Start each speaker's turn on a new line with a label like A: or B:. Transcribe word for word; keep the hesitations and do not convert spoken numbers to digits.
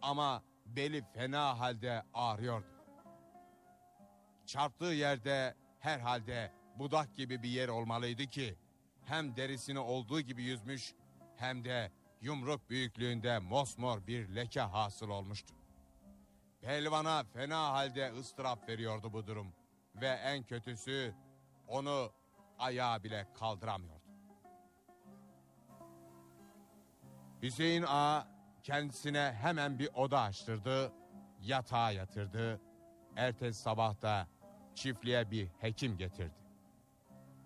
A: Ama beli fena halde ağrıyordu. Çarptığı yerde herhalde budak gibi bir yer olmalıydı ki hem derisini olduğu gibi yüzmüş hem de yumruk büyüklüğünde mosmor bir leke hasıl olmuştu. Pelvana fena halde ıstırap veriyordu bu durum ve en kötüsü onu ayağa bile kaldıramıyordu. Hüseyin Ağa kendisine hemen bir oda açtırdı, yatağa yatırdı. Ertesi sabah da çiftliğe bir hekim getirdi.